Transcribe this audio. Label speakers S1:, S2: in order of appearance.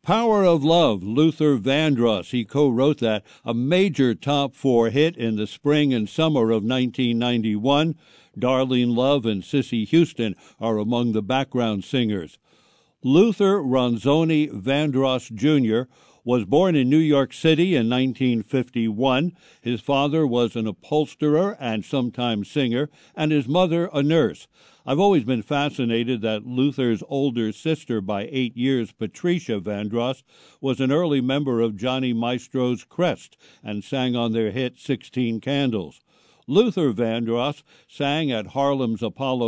S1: Power of Love, Luther Vandross. He co-wrote that, a major top 4 hit in the spring and summer of 1991. Darlene Love and Cissy Houston are among the background singers. Luther Ronzoni Vandross Jr. was born in New York City in 1951. His father was an upholsterer and sometimes singer, and his mother a nurse. I've always been fascinated that Luther's older sister by 8 years, Patricia Vandross, was an early member of Johnny Maestro's Crest and sang on their hit 16 Candles. Luther Vandross sang at Harlem's Apollo